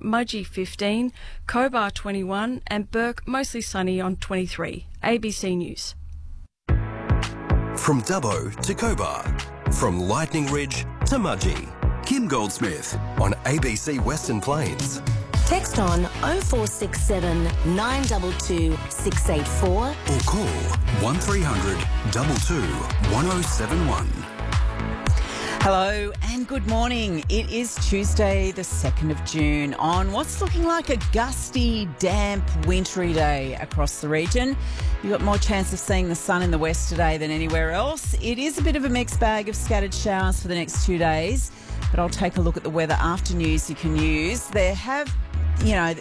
Mudgee 15, Cobar 21 and Burke mostly sunny on 23. ABC News. From Dubbo to Cobar, from Lightning Ridge to Mudgee. Kim Goldsmith on ABC Western Plains. Text on 0467 922 684 or call 1300 22 1071. Hello and good morning. It is Tuesday the 2nd of June on what's looking like a gusty, damp, wintry day across the region. You've got more chance of seeing the sun in the west today than anywhere else. It is a bit of a mixed bag of scattered showers for the next 2 days, but I'll take a look at the weather after news you can use. There have